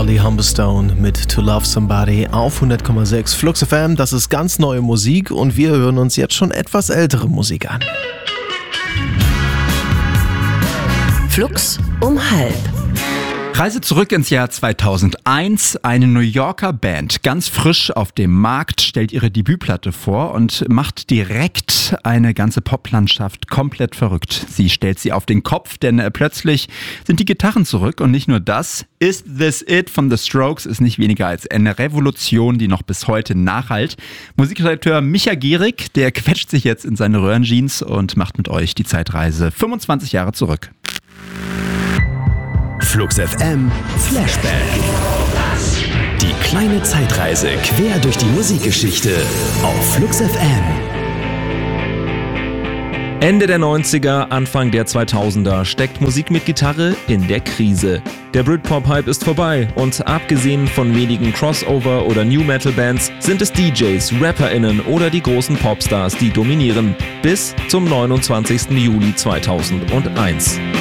Charlie Humberstone mit To Love Somebody auf 100,6 Flux FM. Das ist ganz neue Musik und wir hören uns jetzt schon etwas ältere Musik an. Flux um halb. Reise zurück ins Jahr 2001. Eine New Yorker Band, ganz frisch auf dem Markt, stellt ihre Debütplatte vor und macht direkt eine ganze Poplandschaft komplett verrückt. Sie stellt sie auf den Kopf, denn plötzlich sind die Gitarren zurück und nicht nur das. Is This It von The Strokes ist nicht weniger als eine Revolution, die noch bis heute nachhallt. Musikredakteur Micha Gierig, der quetscht sich jetzt in seine Röhrenjeans und macht mit euch die Zeitreise 25 Jahre zurück. Flux FM Flashback. Die kleine Zeitreise quer durch die Musikgeschichte auf Flux FM. Ende der 90er, Anfang der 2000er steckt Musik mit Gitarre in der Krise. Der Britpop-Hype ist vorbei und abgesehen von wenigen Crossover- oder New-Metal-Bands sind es DJs, RapperInnen oder die großen Popstars, die dominieren. Bis zum 29. Juli 2001.